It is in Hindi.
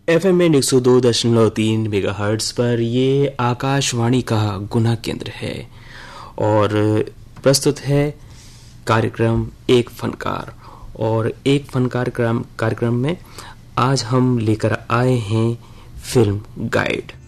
FM में 102.3 मेगाहर्ट्ज पर ये आकाशवाणी का गुना केंद्र है और प्रस्तुत है कार्यक्रम एक फनकार। और एक फनकार कार्यक्रम में आज हम लेकर आए हैं फिल्म गाइड।